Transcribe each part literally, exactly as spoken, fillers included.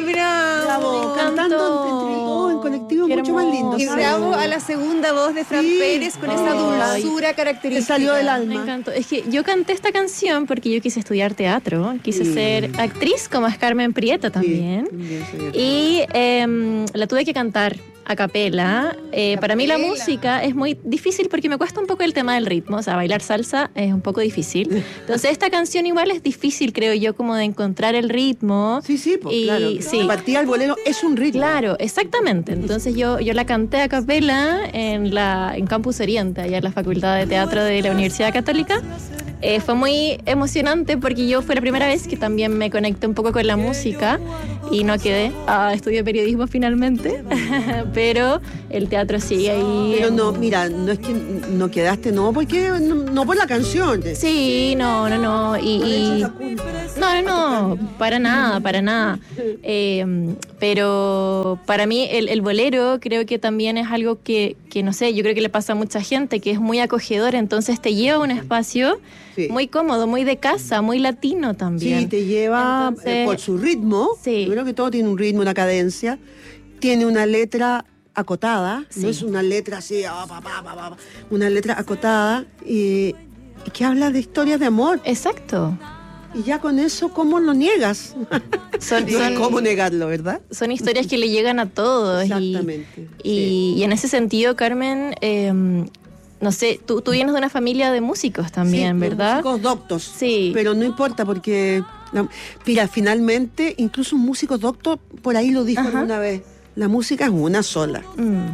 bravo! Bravo, cantando entre todos en colectivo, Qué mucho más lindo. Y ¿sabes? bravo a la segunda voz de Fran Sí. Pérez con esa Ay. dulzura Te característica. salió del Me alma. encantó. Es que yo canté esta canción porque yo quise estudiar teatro, quise Sí. ser actriz como es Carmen Prieto también. Sí, también soy Y eh, la tuve que cantar a capela. Eh, para mí la Capela. música es muy difícil porque me cuesta un poco el tema del ritmo. O sea, bailar salsa es un poco difícil. Entonces esta canción igual es difícil, creo yo, como de encontrar el ritmo. Sí, sí, pues Y- claro. sí. La partida del bolero es un ritmo. Claro, exactamente. Entonces yo, yo la canté a capela en, la, en Campus Oriente, allá en la Facultad de Teatro de la Universidad Católica. Eh, fue muy emocionante porque yo fue la primera vez que también me conecté un poco con la música y no quedé. Ah, estudié periodismo finalmente, pero el teatro sigue ahí. Pero no, mira, no es que no quedaste, no, porque no, no por la canción. Sí, no, no, no. Y, y- no, no, no, para nada, para nada. Eh, pero para mí el, el bolero creo que también es algo que, que, no sé, yo creo que le pasa a mucha gente, que es muy acogedor, entonces te lleva a un espacio Sí. muy cómodo, muy de casa, muy latino también. Sí, te lleva Entonces, eh, por su ritmo. sí. Yo creo que todo tiene un ritmo, una cadencia. Tiene una letra acotada, Sí. no es una letra así, ah, pa, pa, pa, pa, una letra acotada y, y que habla de historias de amor. Exacto. Y ya con eso, ¿cómo lo niegas? Son, No hay son- ¿Cómo negarlo, verdad? son historias que le llegan a todos. y- Exactamente. Y, sí. y en ese sentido, Carmen, eh, no sé, tú, tú vienes de una familia de músicos también, Sí, ¿verdad? Músicos doctos. Sí. Pero no importa porque, la- mira, finalmente, incluso un músico doctor por ahí lo dijo Ajá. alguna vez. La música es una sola. Mm.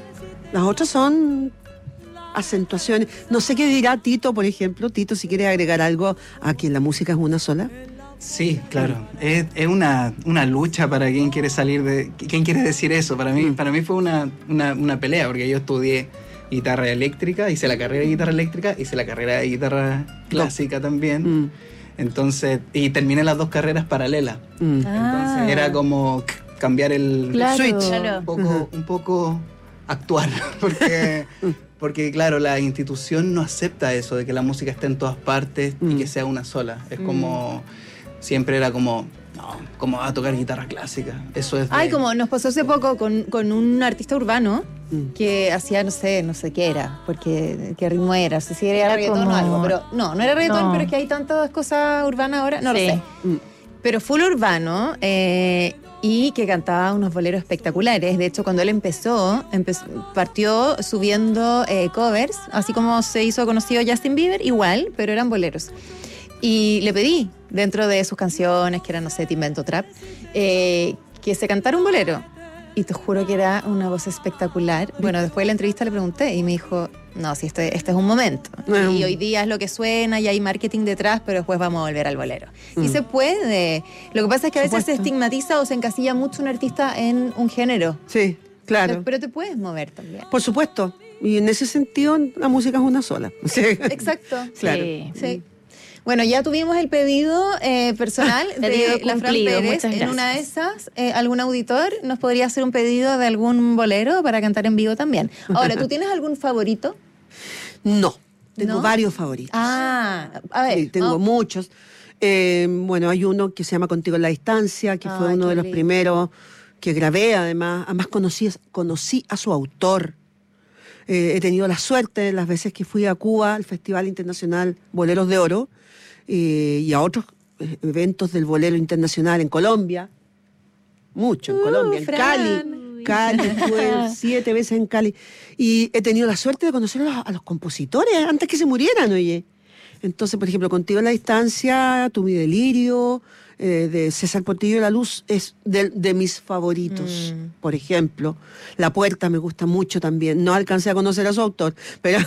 Las otras son acentuaciones. No sé qué dirá Tito, por ejemplo. Tito, si quiere agregar algo a que la música es una sola. Sí, claro. Es, es una, una lucha para quien quiere salir de... ¿Quién quiere decir eso? Para mí, para mí fue una, una, una pelea, porque yo estudié guitarra eléctrica, hice la carrera de guitarra eléctrica, hice la carrera de guitarra clásica también. Mm, Entonces, y terminé las dos carreras paralelas. mm. Ah. Entonces era como cambiar el Claro. switch. Claro. un poco, un poco actuar, porque, porque claro, la institución no acepta eso, de que la música esté en todas partes y Mm. que sea una sola. Es como, siempre era como, no, ¿cómo va a tocar guitarra clásica? Eso es de- Ay, como nos pasó hace poco con, con un artista urbano Mm. que hacía, no sé, no sé qué era, porque qué ritmo era, no sé si era, Era reggaetón como- o algo, pero no, no era reggaetón, No. pero es que hay tantas cosas urbanas ahora, no Sí. lo sé. Mm. Pero full urbano eh, y que cantaba unos boleros espectaculares. De hecho, cuando él empezó, empezó partió subiendo eh, covers, así como se hizo conocido Justin Bieber, igual, pero eran boleros. Y le pedí, dentro de sus canciones, que eran, no sé, Te Invento Trap, eh, que se cantara un bolero. Y te juro que era una voz espectacular. Bueno, después de la entrevista le pregunté y me dijo, no, si este, este es un momento. Mm. Y hoy día es lo que suena y hay marketing detrás, pero después vamos a volver al bolero. Y Mm. se puede. Lo que pasa es que a veces se Supuesto. estigmatiza o se encasilla mucho un artista en un género. Sí, claro. Pero, pero te puedes mover también. Por supuesto. Y en ese sentido, la música es una sola. Sí. Exacto. Claro. Sí. Sí. Bueno, ya tuvimos el pedido eh, personal Pedido de la Fran cumplido, Pérez. muchas En una de gracias. esas, eh, algún auditor nos podría hacer un pedido de algún bolero para cantar en vivo también. Ahora, ¿tú tienes algún favorito? No, tengo ¿No? varios favoritos. Ah, a ver. Sí, tengo vamos. muchos. Eh, bueno, hay uno que se llama Contigo en la Distancia, que fue Ay, uno qué de los lindo. primeros que grabé, además. Además conocí, conocí a su autor. Eh, he tenido la suerte las veces que fui a Cuba, al Festival Internacional Boleros de Oro, eh, y a otros eh, eventos del bolero internacional en Colombia. Mucho, en Uh, Colombia, en Fran. Cali. Cali, fue siete veces en Cali. Y he tenido la suerte de conocer a los, a los compositores antes que se murieran, oye. Entonces, por ejemplo, Contigo en la Distancia, Tu Mi Delirio, eh, de César Portillo de la Luz, es de, de mis favoritos. Mm. Por ejemplo, La Puerta me gusta mucho también. No alcancé a conocer a su autor, pero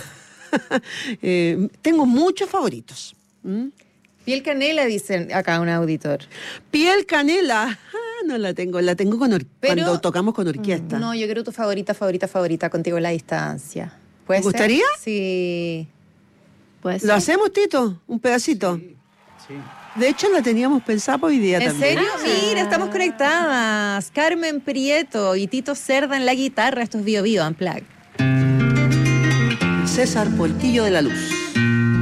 eh, tengo muchos favoritos. ¿Mm? Piel Canela, dicen acá un auditor. Piel Canela, ah, no la tengo, la tengo con or- Pero- cuando tocamos con orquesta. No, yo creo tu favorita, favorita, favorita, Contigo en la Distancia. ¿Puede ¿Te ser? gustaría? Sí. Pues, ¿Lo hacemos, Tito? ¿Un pedacito? Sí. De hecho, la teníamos pensada para hoy día ¿En también. serio? Mira, estamos conectadas. Carmen Prieto y Tito Cerda en la guitarra. Esto es Bio Bio Unplugged. César Portillo de la Luz.